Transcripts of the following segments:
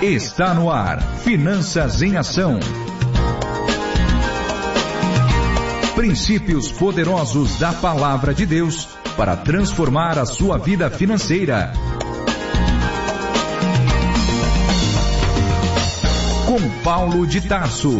Está no ar, Finanças em Ação. Princípios poderosos da Palavra de Deus para transformar a sua vida financeira. Com Paulo de Tarso.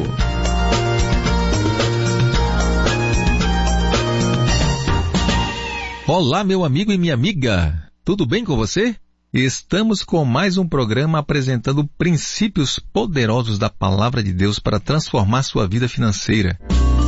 Olá, meu amigo e minha amiga. Tudo bem com você? Estamos com mais um programa apresentando princípios poderosos da Palavra de Deus para transformar sua vida financeira.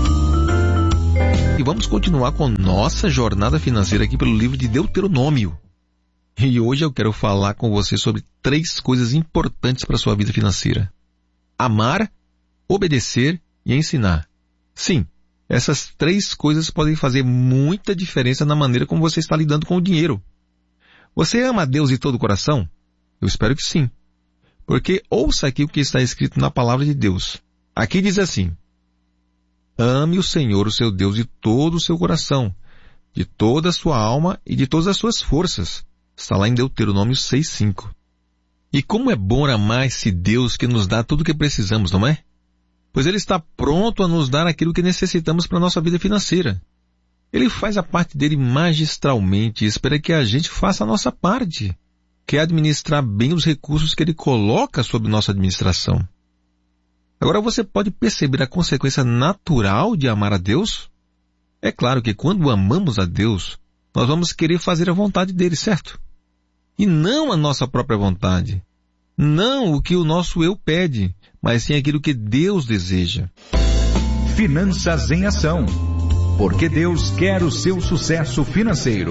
E vamos continuar com nossa jornada financeira aqui pelo livro de Deuteronômio. E hoje eu quero falar com você sobre 3 coisas importantes para a sua vida financeira: amar, obedecer e ensinar. Sim, essas 3 coisas podem fazer muita diferença na maneira como você está lidando com o dinheiro. Você ama a Deus de todo o coração? Eu espero que sim. Porque ouça aqui o que está escrito na palavra de Deus. Aqui diz assim: ame o Senhor, o seu Deus, de todo o seu coração, de toda a sua alma e de todas as suas forças. Está lá em Deuteronômio 6:5. E como é bom amar esse Deus que nos dá tudo o que precisamos, não é? Pois Ele está pronto a nos dar aquilo que necessitamos para a nossa vida financeira. Ele faz a parte dele magistralmente e espera que a gente faça a nossa parte, que é administrar bem os recursos que Ele coloca sob nossa administração. Agora você pode perceber a consequência natural de amar a Deus? É claro que quando amamos a Deus, nós vamos querer fazer a vontade dele, certo? E não a nossa própria vontade. Não o que o nosso eu pede, mas sim aquilo que Deus deseja. Finanças em Ação. Porque Deus quer o seu sucesso financeiro.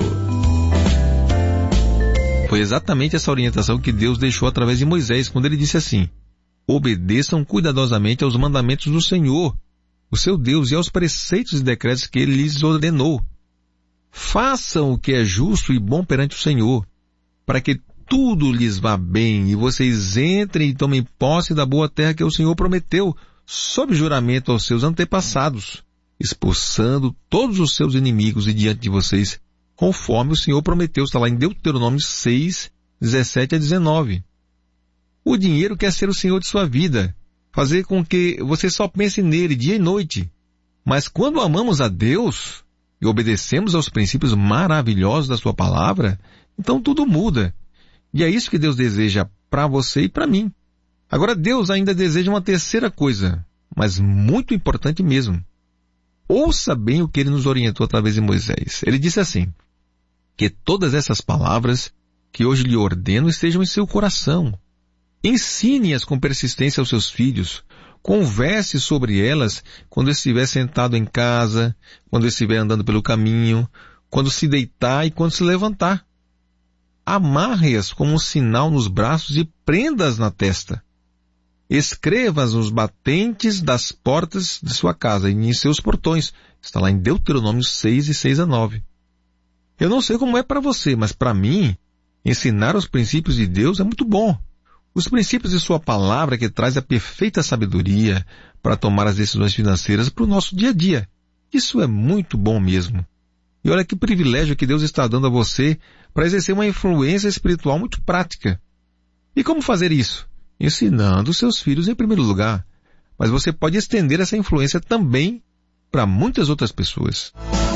Foi exatamente essa orientação que Deus deixou através de Moisés, quando ele disse assim: obedeçam cuidadosamente aos mandamentos do Senhor, o seu Deus, e aos preceitos e decretos que Ele lhes ordenou. Façam o que é justo e bom perante o Senhor, para que tudo lhes vá bem e vocês entrem e tomem posse da boa terra que o Senhor prometeu, sob juramento aos seus antepassados, expulsando todos os seus inimigos de diante de vocês, conforme o Senhor prometeu. Está lá em Deuteronômio 6, 17 a 19. O dinheiro quer ser o Senhor de sua vida, fazer com que você só pense nele dia e noite. Mas quando amamos a Deus e obedecemos aos princípios maravilhosos da sua palavra, então tudo muda. E é isso que Deus deseja para você e para mim. Agora Deus ainda deseja uma terceira coisa, mas muito importante mesmo. Ouça bem o que Ele nos orientou através de Moisés. Ele disse assim: que todas essas palavras que hoje lhe ordeno estejam em seu coração. Ensine-as com persistência aos seus filhos. Converse sobre elas quando estiver sentado em casa, quando estiver andando pelo caminho, quando se deitar e quando se levantar. Amarre-as como um sinal nos braços e prenda-as na testa. Escreva-as nos batentes das portas de sua casa e em seus portões. Está lá em Deuteronômio 6, 6 a 9. Eu não sei como é para você, mas para mim, ensinar os princípios de Deus é muito bom. Os princípios de sua palavra que traz a perfeita sabedoria para tomar as decisões financeiras para o nosso dia a dia. Isso é muito bom mesmo. E olha que privilégio que Deus está dando a você para exercer uma influência espiritual muito prática. E como fazer isso? Ensinando seus filhos em primeiro lugar. Mas você pode estender essa influência também para muitas outras pessoas.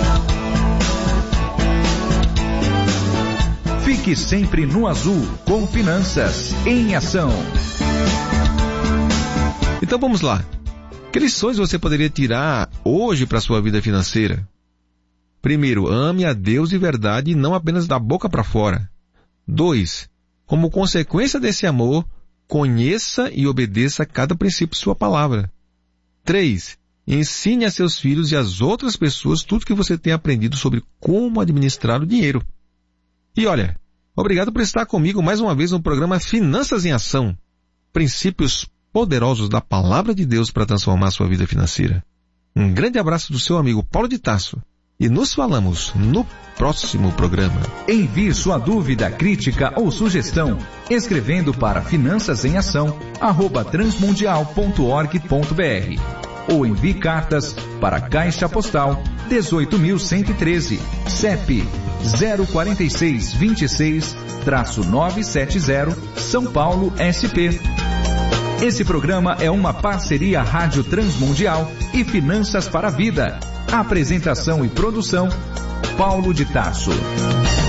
Fique sempre no azul com Finanças em Ação. Então vamos lá. Que lições você poderia tirar hoje para a sua vida financeira? Primeiro, ame a Deus de verdade e não apenas da boca para fora. 2. Como consequência desse amor, conheça e obedeça cada princípio de sua palavra. 3. Ensine a seus filhos e às outras pessoas tudo que você tem aprendido sobre como administrar o dinheiro. E olha, obrigado por estar comigo mais uma vez no programa Finanças em Ação. Princípios poderosos da Palavra de Deus para transformar a sua vida financeira. Um grande abraço do seu amigo Paulo de Tarso. E nos falamos no próximo programa. Envie sua dúvida, crítica ou sugestão escrevendo para finançasemAção@transmundial.org.br ou envie cartas para Caixa Postal 18.113, CEP 04626-970, São Paulo, SP. Esse programa é uma parceria Rádio Transmundial e Finanças para a Vida. Apresentação e produção, Paulo de Tarso.